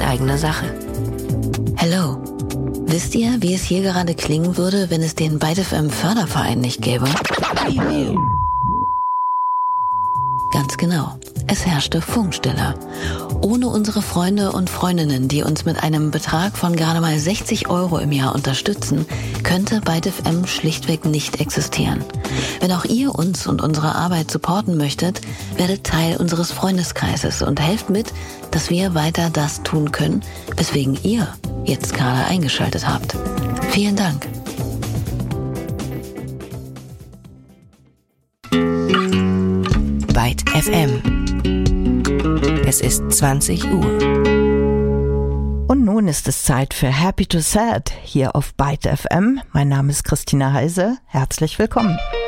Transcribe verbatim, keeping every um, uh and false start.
eigene Sache. Hello. Wisst ihr, wie es hier gerade klingen würde, wenn es den ByteFM-Förderverein nicht gäbe? Ganz genau. Es herrschte Funkstille. Ohne unsere Freunde und Freundinnen, die uns mit einem Betrag von gerade mal sechzig Euro im Jahr unterstützen, könnte ByteFM schlichtweg nicht existieren. Wenn auch ihr uns und unsere Arbeit supporten möchtet, werdet Teil unseres Freundeskreises und helft mit, dass wir weiter das tun können, weswegen ihr jetzt gerade eingeschaltet habt. Vielen Dank. ByteFM. Es ist zwanzig Uhr. Und nun ist es Zeit für Happy to Sad hier auf ByteFM. Mein Name ist Christina Heise. Herzlich willkommen.